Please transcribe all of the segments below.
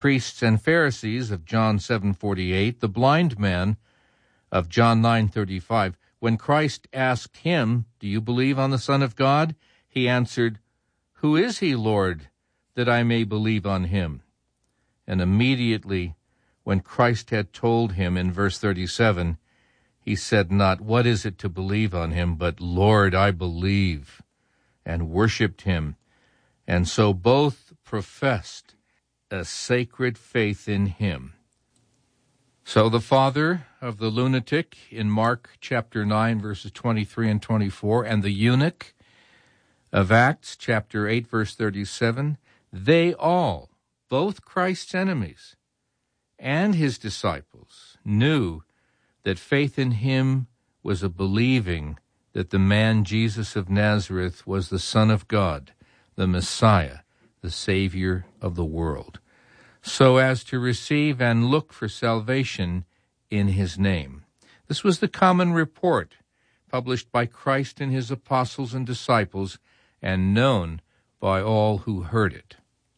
priests and Pharisees of John 7:48, the blind man of John 9:35. When Christ asked him, "Do you believe on the Son of God?" he answered, "Who is he, Lord, that I may believe on him?" And immediately, when Christ had told him in verse 37, he said not, "What is it to believe on him?" but, "Lord, I believe," and worshipped him. And so both professed a sacred faith in him. So the father of the lunatic in Mark chapter 9, verses 23 and 24, and the eunuch of Acts chapter 8, verse 37, they all, both Christ's enemies and his disciples, knew that faith in him was a believing that the man Jesus of Nazareth was the Son of God, the Messiah, the Savior of the world, so as to receive and look for salvation in his name. This was the common report published by Christ and his apostles and disciples, and known by all who heard it.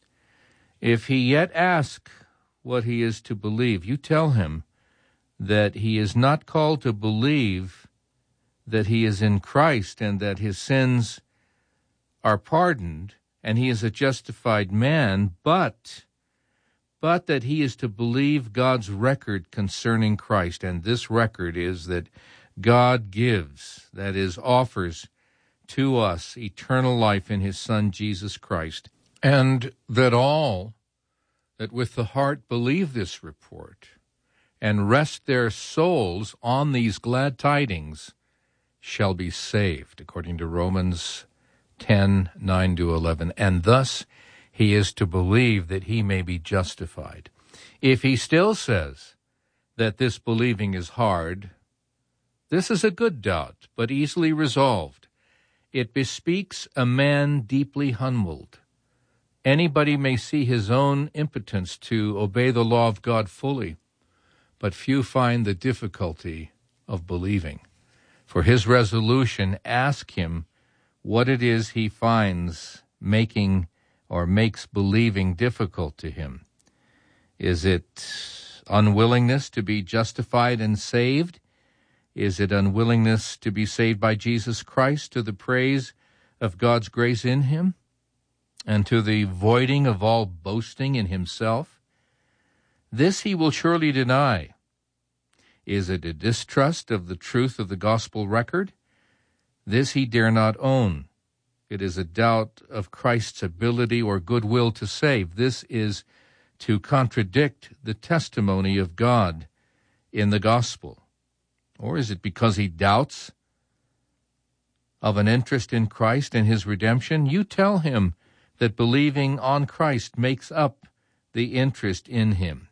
If he yet ask what he is to believe, you tell him that he is not called to believe that he is in Christ and that his sins are pardoned and he is a justified man, but that he is to believe God's record concerning Christ. And this record is that God gives, that is, offers to us eternal life in his Son, Jesus Christ, and that all that with the heart believe this report and rest their souls on these glad tidings shall be saved, according to Romans 10, 9 to 11. And thus he is to believe that he may be justified. If he still says that this believing is hard, this is a good doubt, but easily resolved. It bespeaks a man deeply humbled. Anybody may see his own impotence to obey the law of God fully, but few find the difficulty of believing. For his resolution, ask him what it is he finds making or makes believing difficult to him. Is it unwillingness to be justified and saved? Is it unwillingness to be saved by Jesus Christ to the praise of God's grace in him and to the voiding of all boasting in himself? This he will surely deny. Is it a distrust of the truth of the gospel record? This he dare not own. It is a doubt of Christ's ability or goodwill to save. This is to contradict the testimony of God in the gospel. Or is it because he doubts of an interest in Christ and his redemption? You tell him that believing on Christ makes up the interest in him.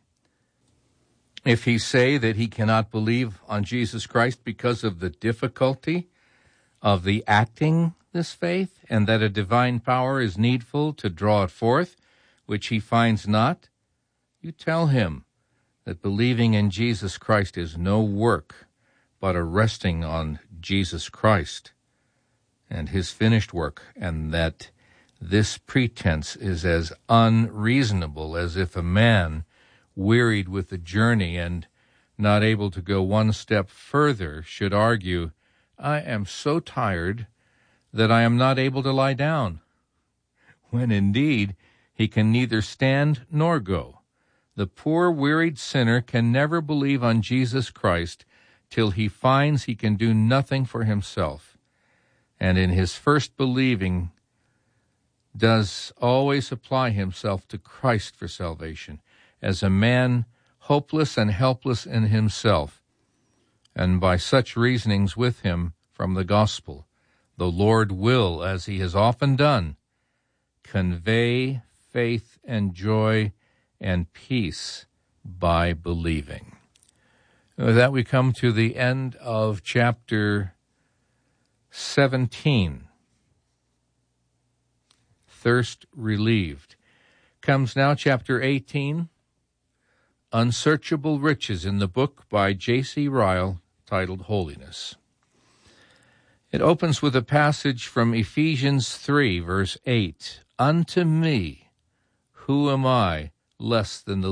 If he say that he cannot believe on Jesus Christ because of the difficulty of the acting this faith, and that a divine power is needful to draw it forth, which he finds not, you tell him that believing in Jesus Christ is no work, but a resting on Jesus Christ and his finished work, and that this pretense is as unreasonable as if a man wearied with the journey and not able to go one step further should argue, "I am so tired that I am not able to lie down," when indeed he can neither stand nor go. The poor wearied sinner can never believe on Jesus Christ till he finds he can do nothing for himself, and in his first believing does always apply himself to Christ for salvation, as a man hopeless and helpless in himself, and by such reasonings with him from the gospel, the Lord will, as he has often done, convey faith and joy and peace by believing. With that, we come to the end of chapter 17. Thirst relieved. Comes now chapter 18, Unsearchable Riches, in the book by J.C. Ryle titled Holiness. It opens with a passage from Ephesians 3, verse 8. Unto me, who am I, less than the